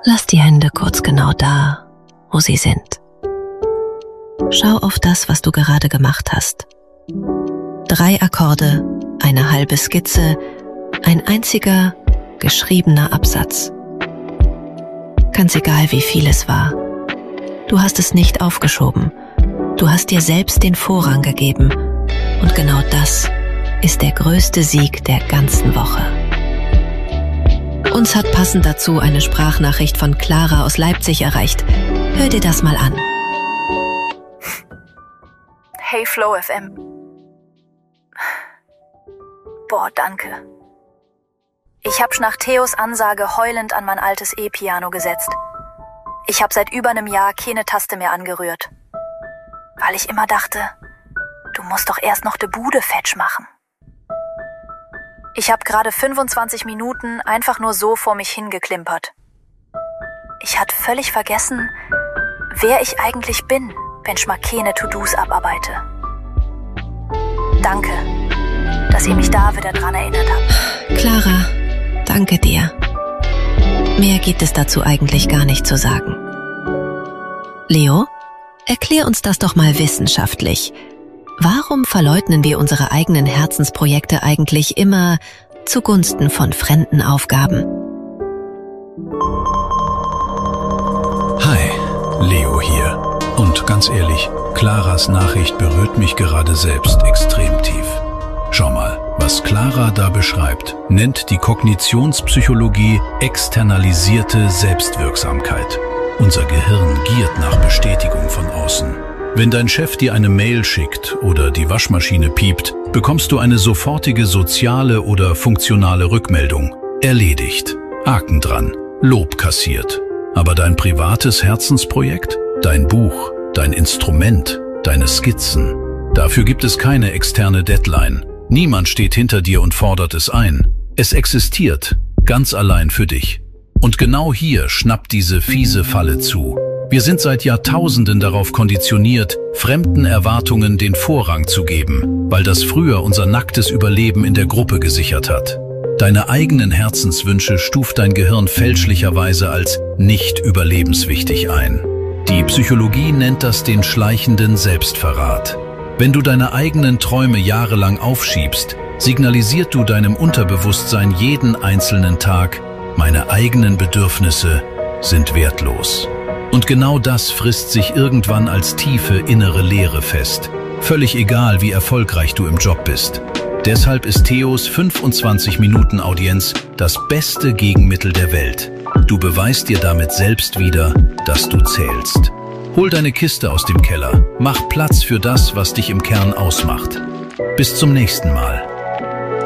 Lass die Hände kurz genau da, wo sie sind. Schau auf das, was du gerade gemacht hast. 3 Akkorde, eine halbe Skizze, ein einziger geschriebener Absatz. Ganz egal, wie viel es war. Du hast es nicht aufgeschoben. Du hast dir selbst den Vorrang gegeben. Und genau das ist der größte Sieg der ganzen Woche. Uns hat passend dazu eine Sprachnachricht von Clara aus Leipzig erreicht. Hör dir das mal an. Hey Flow FM. Boah, danke. Ich hab nach Theos Ansage heulend an mein altes E-Piano gesetzt. Ich hab seit über einem Jahr keine Taste mehr angerührt. Weil ich immer dachte, du musst doch erst noch de Bude fetsch machen. Ich hab gerade 25 Minuten einfach nur so vor mich hingeklimpert. Ich hatte völlig vergessen, wer ich eigentlich bin, wenn ich mal keine To-Dos abarbeite. Danke, dass ihr mich da wieder dran erinnert habt. Clara, danke dir. Mehr gibt es dazu eigentlich gar nicht zu sagen. Leo, erklär uns das doch mal wissenschaftlich. Warum verleugnen wir unsere eigenen Herzensprojekte eigentlich immer zugunsten von fremden Aufgaben? Hi, Leo hier. Und ganz ehrlich, Claras Nachricht berührt mich gerade selbst extrem tief. Schau mal, was Clara da beschreibt, nennt die Kognitionspsychologie externalisierte Selbstwirksamkeit. Unser Gehirn giert nach Bestätigung von außen. Wenn dein Chef dir eine Mail schickt oder die Waschmaschine piept, bekommst du eine sofortige soziale oder funktionale Rückmeldung. Erledigt. Haken dran. Lob kassiert. Aber dein privates Herzensprojekt? Dein Buch, dein Instrument, deine Skizzen. Dafür gibt es keine externe Deadline. Niemand steht hinter dir und fordert es ein. Es existiert, ganz allein für dich. Und genau hier schnappt diese fiese Falle zu. Wir sind seit Jahrtausenden darauf konditioniert, fremden Erwartungen den Vorrang zu geben, weil das früher unser nacktes Überleben in der Gruppe gesichert hat. Deine eigenen Herzenswünsche stuft dein Gehirn fälschlicherweise als nicht überlebenswichtig ein. Die Psychologie nennt das den schleichenden Selbstverrat. Wenn du deine eigenen Träume jahrelang aufschiebst, signalisierst du deinem Unterbewusstsein jeden einzelnen Tag, meine eigenen Bedürfnisse sind wertlos. Und genau das frisst sich irgendwann als tiefe innere Leere fest. Völlig egal, wie erfolgreich du im Job bist. Deshalb ist Theos 25 Minuten Audienz das beste Gegenmittel der Welt. Du beweist dir damit selbst wieder, dass du zählst. Hol deine Kiste aus dem Keller. Mach Platz für das, was dich im Kern ausmacht. Bis zum nächsten Mal.